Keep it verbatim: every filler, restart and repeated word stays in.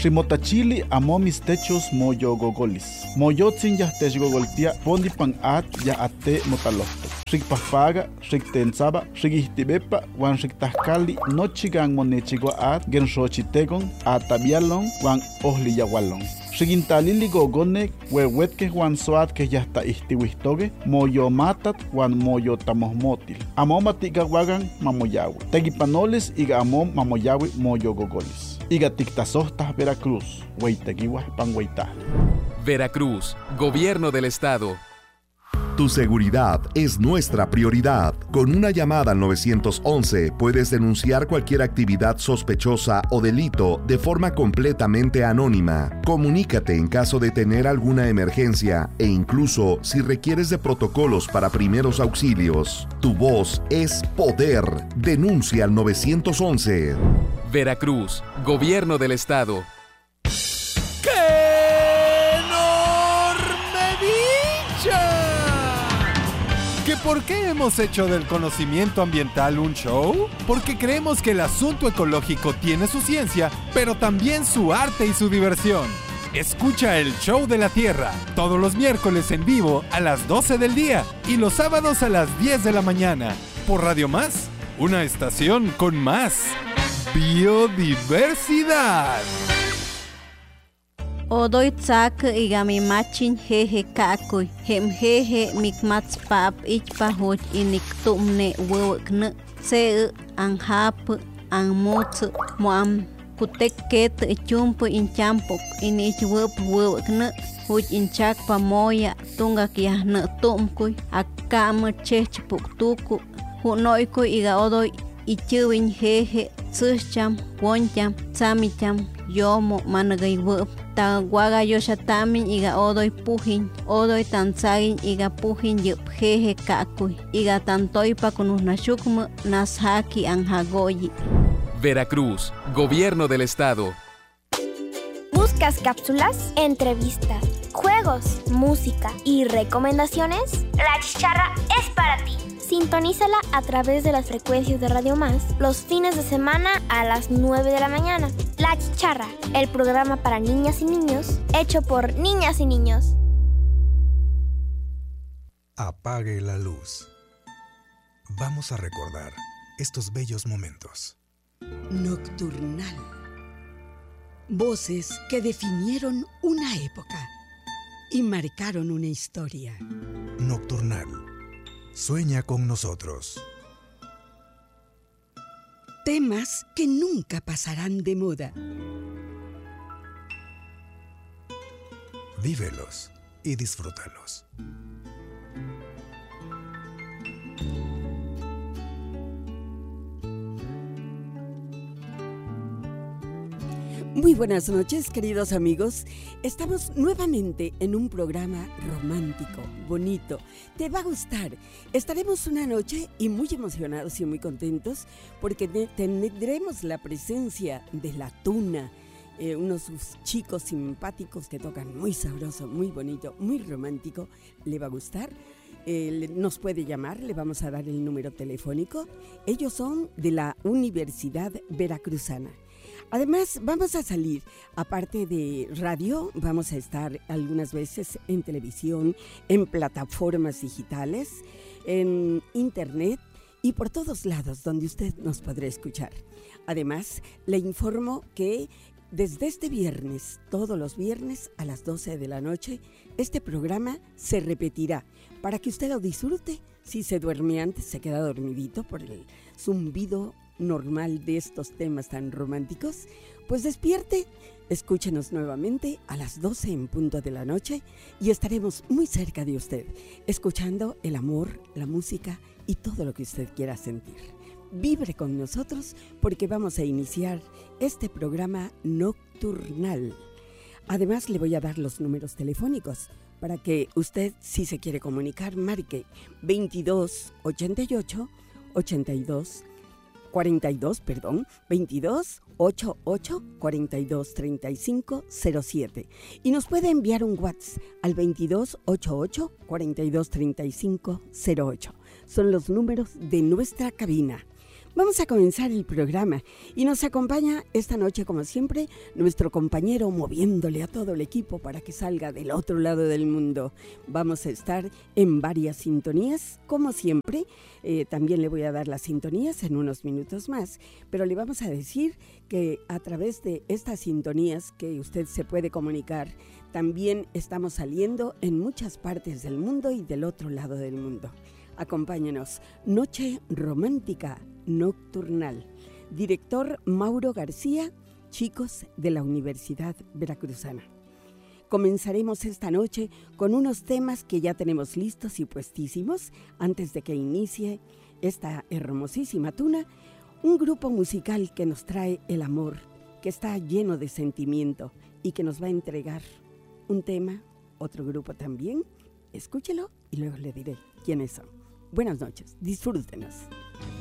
Ximotachili amo mis techos moyo gogolis. Moyotzin yahtech gogoltia pondi pan at ya ate motalohto. Xikpafaga, xiktensaba, xikihtibepa, wan xiktahkali nochigan monechigua at genshochitegon atabialon wan ohliyawalon. Xigintalili gogonek wewetke wan soat ke yahta ihtiwihtoge moyo matat wan moyo tamohmotil. Amo matigawagan mamoyawi. Tegipanoles iga amom mamoyawi moyo gogolis. Iga tiktasohtas Veracruz, weitegiwa panweita. Veracruz, Gobierno del Estado. Tu seguridad es nuestra prioridad. Con una llamada al nueve once puedes denunciar cualquier actividad sospechosa o delito de forma completamente anónima. Comunícate en caso de tener alguna emergencia e incluso si requieres de protocolos para primeros auxilios. Tu voz es poder. Denuncia al nueve once. Veracruz, Gobierno del Estado. ¿Por qué hemos hecho del conocimiento ambiental un show? Porque creemos que el asunto ecológico tiene su ciencia, pero también su arte y su diversión. Escucha el Show de la Tierra todos los miércoles en vivo a las doce del día y los sábados a las diez de la mañana por Radio Más, una estación con más biodiversidad. Odoy tsak igami machin jeje kakoy hem jeje mikmats pap ichpa hoj inik tumne wewkne se anhap anmots moam kutek ket chumpo inchampok inich wep wewkne hoj inchak pamoya tunga kiahne tumkoy akam chechpuk tuku hunoykoy iga odoy ichuwin jeje tsucham woncham tsamicham yomo managay wep Tawaga yoshatamin iga odoy pujin, odoy tansagin iga pujin yup jeje kakuy, iga tantoypa kunusnashukmu nashaki anjagoyi. Veracruz, Gobierno del Estado. ¿Buscas cápsulas, entrevistas, juegos, música y recomendaciones? La Chicharra es para ti. Sintonízala a través de las frecuencias de Radio Más los fines de semana a las nueve de la mañana. La Chicharra, el programa para niñas y niños, hecho por niñas y niños. Apague la luz. Vamos a recordar estos bellos momentos. Nocturnal. Voces que definieron una época y marcaron una historia. Nocturnal. Sueña con nosotros. Temas que nunca pasarán de moda. Vívelos y disfrútalos. Muy buenas noches, queridos amigos. Estamos nuevamente en un programa romántico, bonito. Te va a gustar. Estaremos una noche y muy emocionados y muy contentos porque tendremos la presencia de La Tuna, eh, unos chicos simpáticos que tocan muy sabroso, muy bonito, muy romántico. Le va a gustar. Eh, nos puede llamar, le vamos a dar el número telefónico. Ellos son de la Universidad Veracruzana. Además, vamos a salir, aparte de radio, vamos a estar algunas veces en televisión, en plataformas digitales, en internet y por todos lados donde usted nos podrá escuchar. Además, le informo que desde este viernes, todos los viernes a las doce de la noche, este programa se repetirá para que usted lo disfrute. Si se duerme antes, se queda dormidito por el zumbido normal de estos temas tan románticos, pues despierte, escúchenos nuevamente a las doce en punto de la noche y estaremos muy cerca de usted, escuchando el amor, la música y todo lo que usted quiera sentir. Vibre con nosotros porque vamos a iniciar este programa nocturnal. Además, le voy a dar los números telefónicos para que usted, si se quiere comunicar, marque veintidós ochenta y ocho ochenta y dos cuarenta y dos, perdón, veintidós ochenta y ocho cuarenta y dos treinta y cinco cero siete y nos puede enviar un WhatsApp al veintidós ochenta y ocho cuarenta y dos treinta y cinco cero ocho. Son los números de nuestra cabina. Vamos a comenzar el programa y nos acompaña esta noche, como siempre, nuestro compañero moviéndole a todo el equipo para que salga del otro lado del mundo. Vamos a estar en varias sintonías, como siempre. Eh, también le voy a dar las sintonías en unos minutos más, pero le vamos a decir que a través de estas sintonías que usted se puede comunicar, también estamos saliendo en muchas partes del mundo y del otro lado del mundo. Acompáñenos. Noche romántica nocturnal. Director Mauro García, chicos de la Universidad Veracruzana. Comenzaremos esta noche con unos temas que ya tenemos listos y puestísimos antes de que inicie esta hermosísima tuna. Un grupo musical que nos trae el amor, que está lleno de sentimiento y que nos va a entregar un tema, otro grupo también. Escúchelo y luego le diré quiénes son. Buenas noches, disfrútenos.